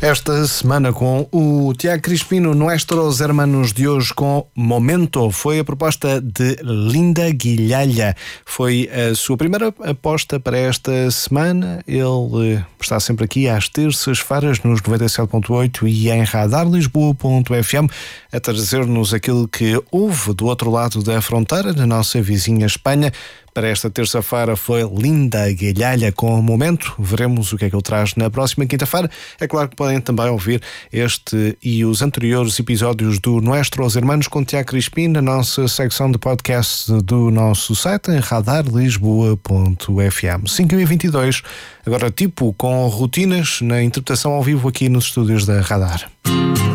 Esta semana com o Tiago Crispino, Nuestros Hermanos de hoje com Momento. Foi a proposta de Linda Guilhalha. Foi a sua primeira aposta para esta semana. Ele está sempre aqui às terças-feiras nos 97.8 e em radarlisboa.fm a trazer-nos aquilo que houve do outro lado da fronteira, na nossa vizinha Espanha. Para esta terça-feira foi Linda Guilhalha com o Momento. Veremos o que é que ele traz na próxima quinta-feira. É claro que podem também ouvir este e os anteriores episódios do Nuestros Hermanos com Tiago Crispino na nossa secção de podcast do nosso site em radarlisboa.fm. 5h22, agora tipo com rotinas na interpretação ao vivo aqui nos estúdios da Radar.